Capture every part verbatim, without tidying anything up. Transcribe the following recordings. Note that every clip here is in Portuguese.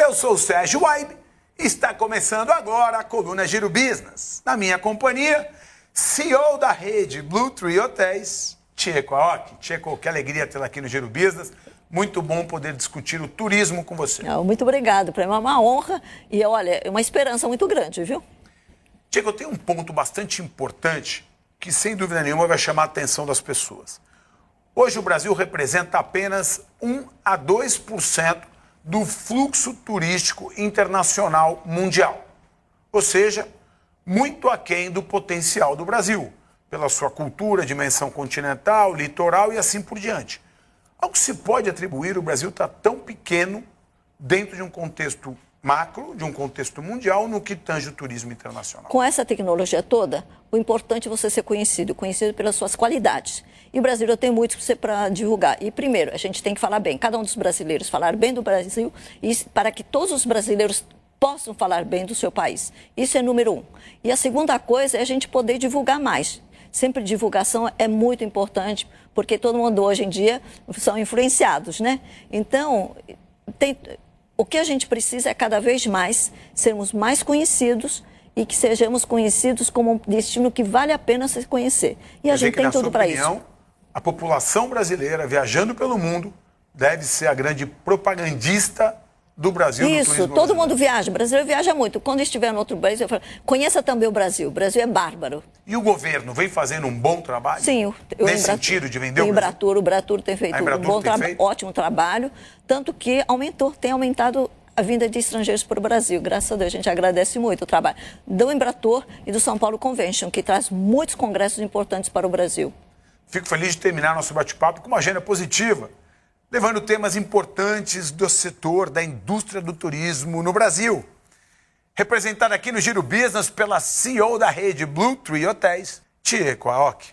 Eu sou o Sérgio Waibe e está começando agora a coluna Giro Business. Na minha companhia, C E O da rede Blue Tree Hotéis, Tcheco Aoki. Tcheco, que alegria tê-la aqui no Giro Business. Muito bom poder discutir o turismo com você. Muito obrigado, para mim é uma honra e, olha, é uma esperança muito grande, viu? Tcheco, eu tenho um ponto bastante importante que, sem dúvida nenhuma, vai chamar a atenção das pessoas. Hoje o Brasil representa apenas um a dois por cento do fluxo turístico internacional mundial. Ou seja, muito aquém do potencial do Brasil, pela sua cultura, dimensão continental, litoral e assim por diante. Ao que se pode atribuir, o Brasil está tão pequeno dentro de um contexto macro, de um contexto mundial, no que tange o turismo internacional. Com essa tecnologia toda, o importante é você ser conhecido, conhecido pelas suas qualidades. E o Brasil tem muito para divulgar. E primeiro, a gente tem que falar bem, cada um dos brasileiros falar bem do Brasil, e para que todos os brasileiros possam falar bem do seu país. Isso é número um. E a segunda coisa é a gente poder divulgar mais. Sempre divulgação é muito importante, porque todo mundo hoje em dia são influenciados, né? Então, tem... o que a gente precisa é cada vez mais sermos mais conhecidos e que sejamos conhecidos como um destino que vale a pena se conhecer. E a gente tem tudo para isso. A população brasileira viajando pelo mundo deve ser a grande propagandista do Brasil. Isso, todo mundo viaja, o brasileiro viaja muito. Quando estiver no outro país, eu falo, conheça também o Brasil, o Brasil é bárbaro. E o governo vem fazendo um bom trabalho? Sim. Eu, eu nesse sentido de vender o Brasil? Embratur, o Embratur tem feito um bom trabalho, ótimo trabalho, tanto que aumentou, tem aumentado a vinda de estrangeiros para o Brasil. Graças a Deus, a gente agradece muito o trabalho do Embratur e do São Paulo Convention, que traz muitos congressos importantes para o Brasil. Fico feliz de terminar nosso bate-papo com uma agenda positiva, levando temas importantes do setor da indústria do turismo no Brasil. Representado aqui no Giro Business pela C E O da rede Blue Tree Hotéis, Tcheco Aoki.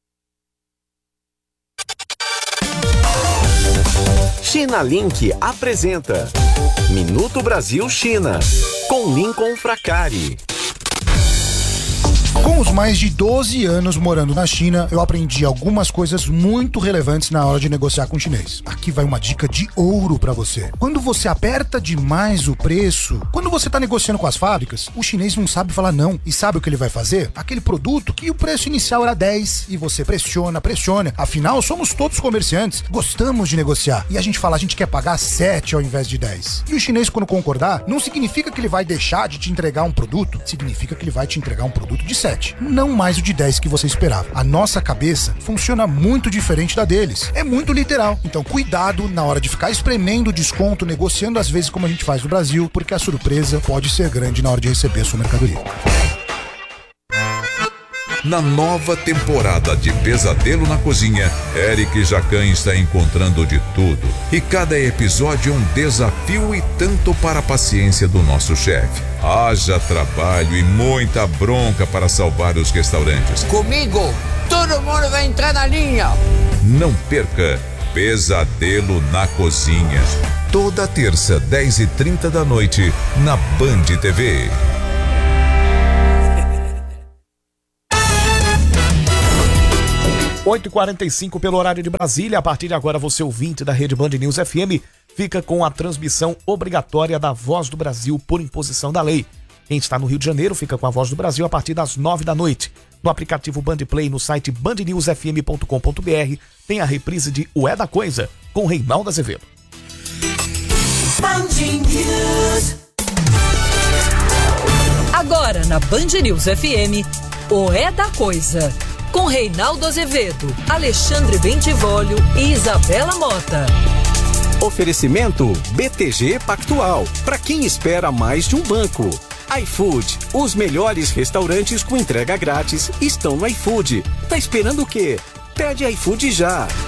China Link apresenta Minuto Brasil China, com Lincoln Fracari. Com os mais de doze anos morando na China, eu aprendi algumas coisas muito relevantes na hora de negociar com o chinês. Aqui vai uma dica de ouro pra você. Quando você aperta demais o preço, quando você tá negociando com as fábricas, o chinês não sabe falar não. E sabe o que ele vai fazer? Aquele produto que o preço inicial era dez e você pressiona, pressiona. Afinal, somos todos comerciantes, gostamos de negociar. E a gente fala, a gente quer pagar sete ao invés de dez. E o chinês, quando concordar, não significa que ele vai deixar de te entregar um produto, significa que ele vai te entregar um produto de sete. Não mais o de dez que você esperava. A nossa cabeça funciona muito diferente da deles. É muito literal. Então cuidado na hora de ficar espremendo o desconto, negociando às vezes como a gente faz no Brasil, porque a surpresa pode ser grande na hora de receber a sua mercadoria. Na nova temporada de Pesadelo na Cozinha, Eric Jacan está encontrando de tudo. E cada episódio é um desafio e tanto para a paciência do nosso chefe. Haja trabalho e muita bronca para salvar os restaurantes. Comigo, todo mundo vai entrar na linha. Não perca Pesadelo na Cozinha. Toda terça, dez e trinta da noite, na Band T V. oito e quarenta e cinco pelo horário de Brasília. A partir de agora, você ouvinte da Rede Band News F M fica com a transmissão obrigatória da Voz do Brasil por imposição da lei. Quem está no Rio de Janeiro fica com a Voz do Brasil a partir das nove da noite. No aplicativo Band Play, no site band news f m ponto com ponto b r, tem a reprise de O É da Coisa, com Reinaldo Azevedo. Band News. Agora na Band News F M, O É da Coisa, com Reinaldo Azevedo, Alexandre Bentivolio e Isabela Mota. Oferecimento B T G Pactual, para quem espera mais de um banco. iFood, os melhores restaurantes com entrega grátis estão no iFood. Tá esperando o quê? Pede iFood já.